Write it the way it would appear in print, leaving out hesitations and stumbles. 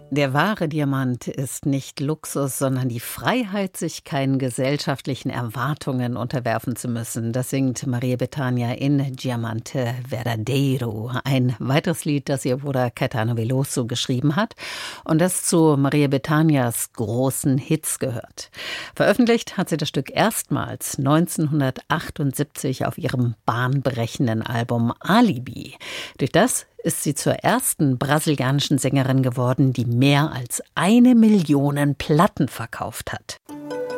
Der wahre Diamant ist nicht Luxus, sondern die Freiheit, sich keinen gesellschaftlichen Erwartungen unterwerfen zu müssen. Das singt Maria Bethânia in Diamante Verdadeiro. Ein weiteres Lied, das ihr Bruder Caetano Veloso geschrieben hat und das zu Maria Bethânias großen Hits gehört. Veröffentlicht hat sie das Stück erstmals 1978 auf ihrem bahnbrechenden Album Alibi. Durch das ist sie zur ersten brasilianischen Sängerin geworden, die mehr als 1 Million Platten verkauft hat.